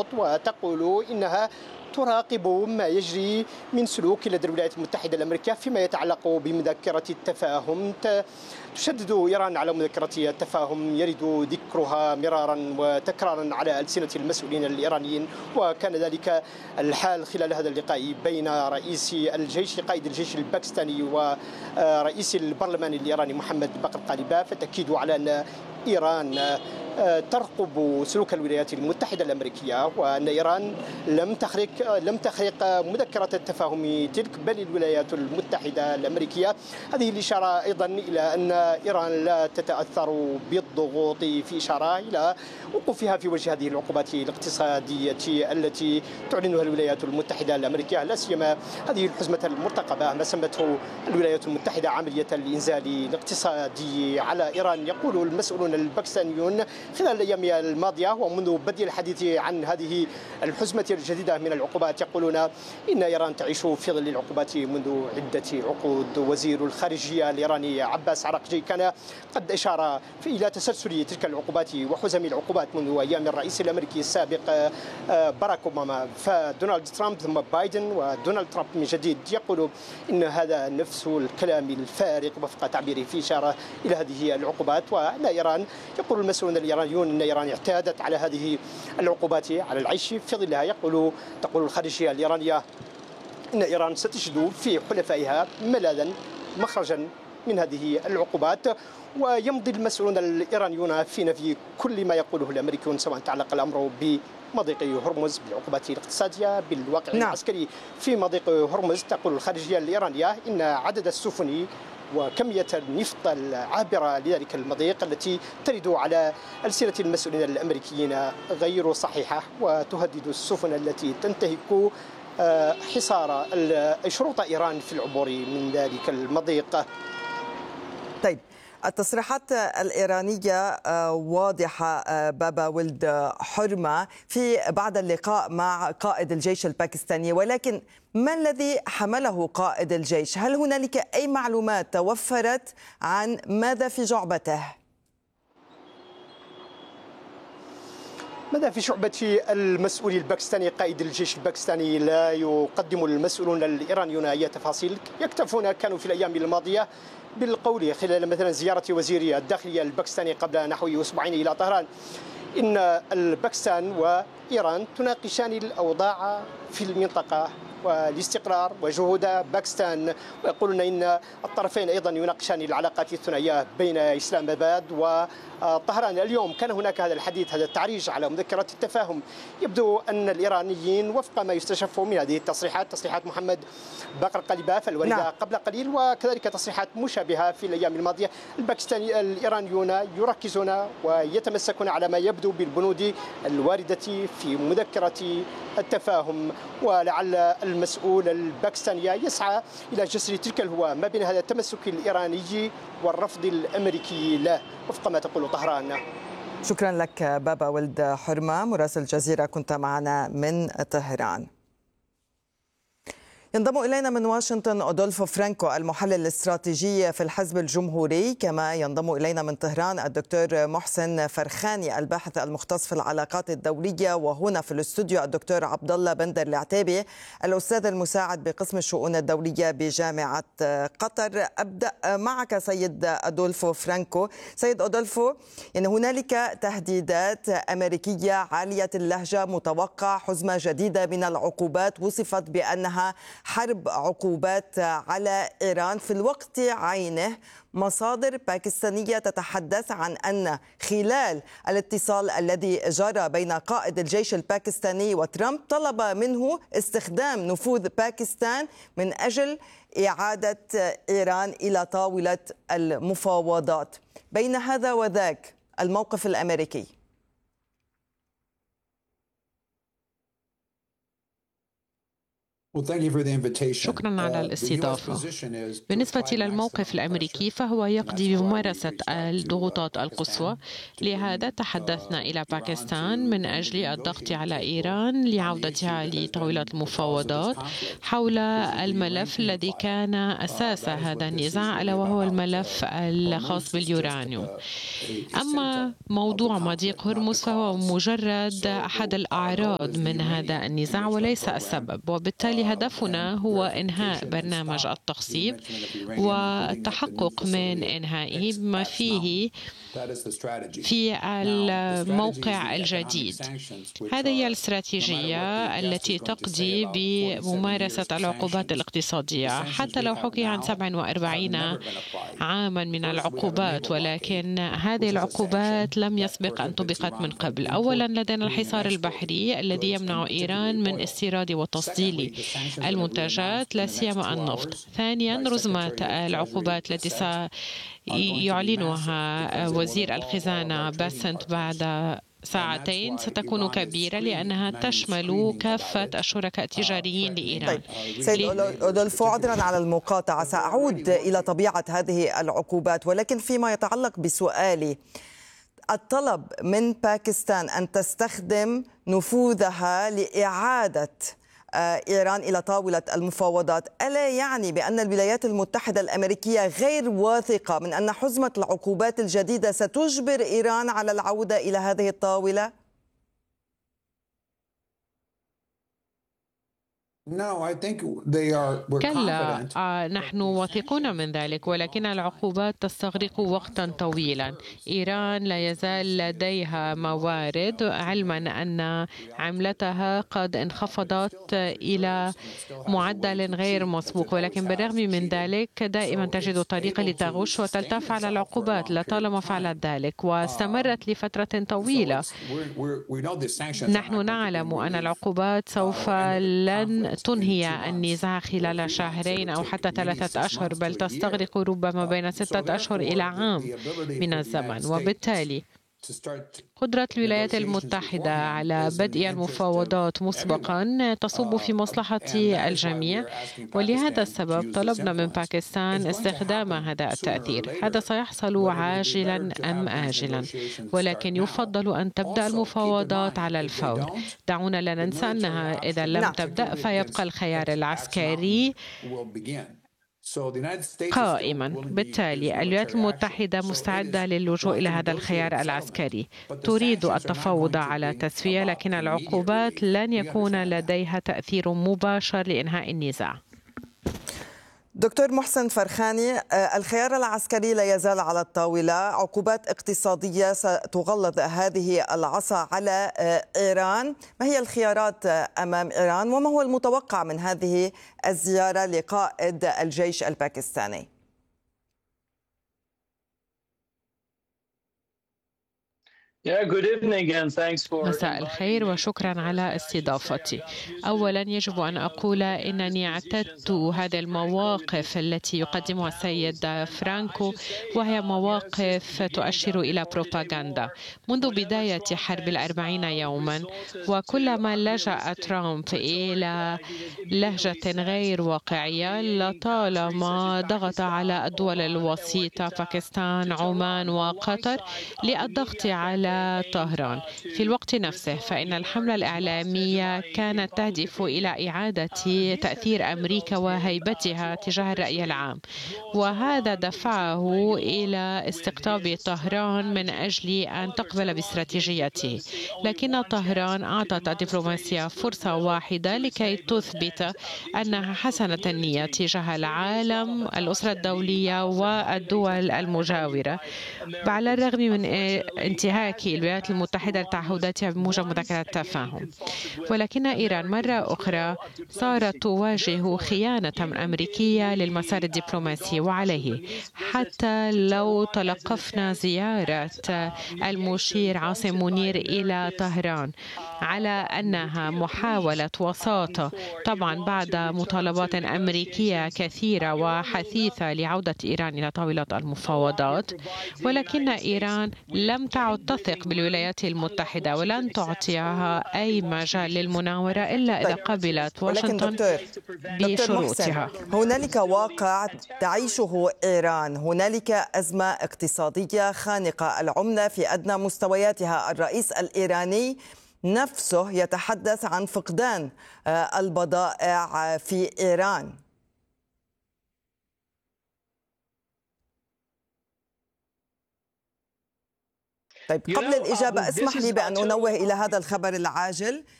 وتقول إنها تراقب ما يجري من سلوك لدى الولايات المتحدة الأمريكية فيما يتعلق بمذكرة التفاهم. تشدد إيران على مذكرة التفاهم يرد ذكرها مرارا وتكرارا على ألسنة المسؤولين الإيرانيين، وكان ذلك الحال خلال هذا اللقاء بين رئيس الجيش قائد الجيش الباكستاني ورئيس البرلمان الإيراني محمد بقر قالباف. فالتأكيد على أن إيران ترقب سلوك الولايات المتحدة الأمريكية، وأن إيران لم تخرق مذكرة التفاهم تلك بل الولايات المتحدة الأمريكية. هذه الإشارة أيضا إلى أن إيران لا تتأثر بالضغوط، في إشارة إلى وقوفها في وجه هذه العقوبات الاقتصادية التي تعلنها الولايات المتحدة الأمريكية، لا سيما هذه الحزمة المرتقبة ما سمته الولايات المتحدة عملية الإنزال الاقتصادي على إيران. يقول المسؤولون الباكستانيون خلال الأيام الماضية ومنذ بدء الحديث عن هذه الحزمة الجديدة من العقوبات، يقولون إن إيران تعيش في ظل العقوبات منذ عدة عقود. وزير الخارجية الإيراني عباس عراقجي كان قد أشار إلى تسلسل تلك العقوبات وحزم العقوبات منذ أيام الرئيس الأمريكي السابق باراك أوباما، فدونالد ترامب ثم بايدن ودونالد ترامب من جديد. يقول إن هذا نفس الكلام الفارغ وفق تعبيره، في إشارة إلى هذه العقوبات. وأن إيران، يقول المسؤولون الإيرانيون أن إيران اعتادت على هذه العقوبات على العيش في ظلها. تقول الخارجية الإيرانية إن إيران ستجد في حلفائها ملاذا مخرجا من هذه العقوبات. ويمضي المسؤولون الإيرانيون في نفي كل ما يقوله الأمريكيون، سواء تعلق الأمر بمضيق هرمز بالعقوبات الاقتصادية بالواقع العسكري في مضيق هرمز. تقول الخارجية الإيرانية إن عدد السفن وكمية النفط العابرة لذلك المضيق التي ترد على ألسنة المسؤولين الأمريكيين غير صحيحة، وتهدد السفن التي تنتهك حصار شروط إيران في العبور من ذلك المضيق. طيب، التصريحات الإيرانية واضحة بابا ولد حرمة في بعد اللقاء مع قائد الجيش الباكستاني، ولكن ما الذي حمله قائد الجيش؟ هل هنالك أي معلومات توفرت عن ماذا في جعبته؟ ماذا في شعبة المسؤول الباكستاني؟ قائد الجيش الباكستاني لا يقدم المسؤولون الإيرانيون أي تفاصيل، يكتفون كانوا في الأيام الماضية بالقول خلال مثلا زيارة وزير الداخلية الباكستاني قبل نحو أسبوعين إلى طهران إن الباكستان وإيران تناقشان الأوضاع في المنطقة والاستقرار وجهود باكستان، ويقولون إن الطرفين أيضا يناقشان العلاقات الثنائية بين إسلام آباد وطهران. اليوم كان هناك هذا الحديث، هذا التعريج على مذكرة التفاهم. يبدو أن الإيرانيين وفق ما يستشف من هذه التصريحات، تصريحات محمد بقر قالباف الواردة قبل قليل، وكذلك تصريحات مشابهة في الأيام الماضية، الإيرانيون يركزون ويتمسكون على ما يبدو بالبنود الواردة في مذكرة التفاهم. ولعل المسؤول الباكستاني يسعى إلى جسر تلك الهوة ما بين هذا التمسك الإيراني والرفض الأمريكي له وفق ما تقول طهران. شكرا لك بابا ولد حرمة، مراسل الجزيرة، كنت معنا من طهران. ينضم إلينا من واشنطن أودولفو فرانكو، المحلل الاستراتيجي في الحزب الجمهوري، كما ينضم إلينا من طهران الدكتور محسن فرخاني، الباحث المختص في العلاقات الدولية، وهنا في الاستوديو الدكتور عبد الله بندر العتيبي، الأستاذ المساعد بقسم الشؤون الدولية بجامعة قطر. أبدأ معك سيد أودولفو فرانكو. سيد أودولفو، يعني هنالك تهديدات أمريكية عالية اللهجة، متوقع حزمة جديدة من العقوبات وصفت بأنها حرب عقوبات على إيران. في الوقت عينه مصادر باكستانية تتحدث عن أن خلال الاتصال الذي جرى بين قائد الجيش الباكستاني وترامب طلب منه استخدام نفوذ باكستان من أجل إعادة إيران إلى طاولة المفاوضات. بين هذا وذاك الموقف الأمريكي. بسم شكرا على الاستضافة. بالنسبة للموقف الأمريكي فهو يقضي بممارسة الضغوطات القصوى، لهذا تحدثنا إلى باكستان من أجل الضغط على إيران لعودتها لطاولة المفاوضات حول الملف الذي كان أساس هذا النزاع، ألا وهو الملف الخاص باليورانيوم. أما موضوع مضيق هرمز فهو مجرد أحد الأعراض من هذا النزاع وليس السبب، وبالتالي هدفنا هو إنهاء برنامج التخصيب والتحقق من إنهائه بما فيه في الموقع الجديد. هذه هي الاستراتيجية التي تقضي بممارسة العقوبات الاقتصادية، حتى لو حكي عن 47 عاما من العقوبات، ولكن هذه العقوبات لم يسبق أن طبقت من قبل. أولا لدينا الحصار البحري الذي يمنع إيران من استيراد وتصدير المنتجات لا سيما النفط. ثانيا رزمة العقوبات التي سيعلنها وزير الخزانة باسنت بعد ساعتين ستكون كبيرة لأنها تشمل كافة الشركاء التجاريين لإيران. طيب. سيد أودولفو، عذرا على المقاطعة، سأعود إلى طبيعة هذه العقوبات، ولكن فيما يتعلق بسؤالي، الطلب من باكستان أن تستخدم نفوذها لإعادة إيران إلى طاولة المفاوضات، ألا يعني بأن الولايات المتحدة الأمريكية غير واثقة من أن حزمة العقوبات الجديدة ستجبر إيران على العودة إلى هذه الطاولة؟ كلا، نحن واثقون من ذلك، ولكن العقوبات تستغرق وقتا طويلا. إيران لا يزال لديها موارد، علما أن عملتها قد انخفضت إلى معدل غير مسبوق، ولكن بالرغم من ذلك دائما تجد طريقة لتغش وتلتف على العقوبات. لطالما فعلت ذلك واستمرت لفترة طويلة. نحن نعلم أن العقوبات سوف لن تنهي النزاع خلال شهرين أو حتى 3 أشهر، بل تستغرق ربما بين 6 أشهر إلى عام من الزمن، وبالتالي قدرة الولايات المتحدة على بدء المفاوضات مسبقا تصب في مصلحة الجميع، ولهذا السبب طلبنا من باكستان استخدام هذا التأثير. هذا سيحصل عاجلا أم آجلا، ولكن يفضل أن تبدأ المفاوضات على الفور. دعونا لا ننسى أنها إذا لم تبدأ فيبقى الخيار العسكري قائما. بالتالي الولايات المتحدة مستعدة للجوء إلى هذا الخيار العسكري، تريد التفاوض على تسوية، لكن العقوبات لن يكون لديها تأثير مباشر لإنهاء النزاع. دكتور محسن فرخاني، الخيار العسكري لا يزال على الطاولة، عقوبات اقتصادية ستغلظ هذه العصا على إيران. ما هي الخيارات أمام إيران وما هو المتوقع من هذه الزيارة لقائد الجيش الباكستاني؟ مساء الخير وشكرا على استضافتي. أولا يجب أن أقول إنني اعتدت هذه المواقف التي يقدمها السيد فرانكو، وهي مواقف تؤشر إلى بروباغندا منذ بداية حرب 40 يوما، وكلما لجأ ترامب إلى لهجة غير واقعية لطالما ضغط على الدول الوسيطة باكستان عمان وقطر للضغط على طهران. في الوقت نفسه فإن الحملة الإعلامية كانت تهدف إلى إعادة تأثير أمريكا وهيبتها تجاه الرأي العام، وهذا دفعه إلى استقطاب طهران من أجل أن تقبل باستراتيجيته. لكن طهران أعطت الدبلوماسية فرصة واحدة لكي تثبت أنها حسنة النية تجاه العالم، الأسرة الدولية والدول المجاورة، على الرغم من انتهاك الولايات المتحدة لتعهداتها بموجب مذكرة التفاهم. ولكن إيران مرة أخرى صارت تواجه خيانة أمريكية للمسار الدبلوماسي، وعليه حتى لو تلقفنا زيارة المشير عاصم منير إلى طهران على أنها محاولة وساطة، طبعا بعد مطالبات أمريكية كثيرة وحثيثة لعودة إيران إلى طاولة المفاوضات، ولكن إيران لم تعد تثق تثق بالولايات المتحدة ولن تعطيها أي مجال للمناورة إلا إذا قبلت واشنطن بشروطها. هنالك واقع تعيشه إيران، هنالك أزمة اقتصادية خانقة، العملة في أدنى مستوياتها، الرئيس الإيراني نفسه يتحدث عن فقدان البضائع في إيران. طيب قبل الإجابة اسمح لي بأن أنوه إلى هذا الخبر العاجل.